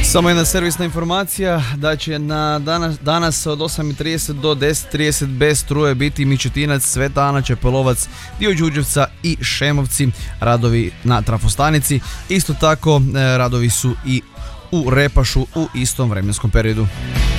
Samo jedna servisna informacija da će danas od 8:30 do 10:30 bez struje biti Mičetinac, Sveta Ana, Čepelovac, dio Đurđevca i Šemovci, radovi na trafostanici. Isto tako radovi su i u Repašu u istom vremenskom periodu.